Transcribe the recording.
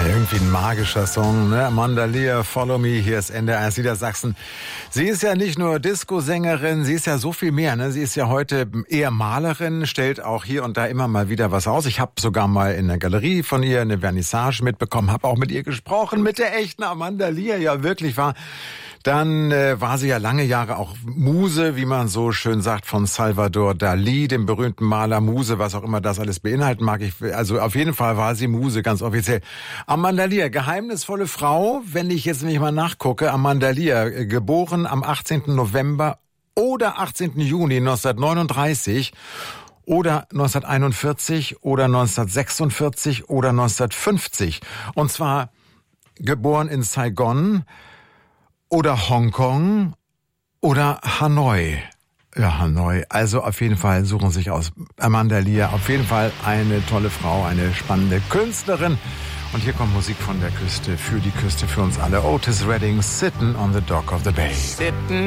Irgendwie ein magischer Song, ne? Amanda Lear, Follow Me, hier ist NDR Niedersachsen. Sie ist ja nicht nur Disco-Sängerin, sie ist ja so viel mehr, ne? Sie ist ja heute eher Malerin, stellt auch hier und da immer mal wieder was aus. Ich habe sogar mal in der Galerie von ihr eine Vernissage mitbekommen, habe auch mit ihr gesprochen, mit der echten Amanda Lear, ja wirklich war. Dann war sie ja lange Jahre auch Muse, wie man so schön sagt, von Salvador Dalí, dem berühmten Maler Muse, was auch immer das alles beinhalten mag. Also auf jeden Fall war sie Muse, ganz offiziell. Amanda Lear, geheimnisvolle Frau, wenn ich jetzt nicht mal nachgucke. Amanda Lear, geboren am 18. November oder 18. Juni 1939 oder 1941 oder 1946 oder 1950. Und zwar geboren in Saigon oder Hongkong oder Hanoi. Ja, Hanoi. Also auf jeden Fall suchen sich aus. Amanda Lear, auf jeden Fall eine tolle Frau, eine spannende Künstlerin. Und hier kommt Musik von der Küste, für die Küste, für uns alle. Otis Redding, Sittin' on the Dock of the Bay.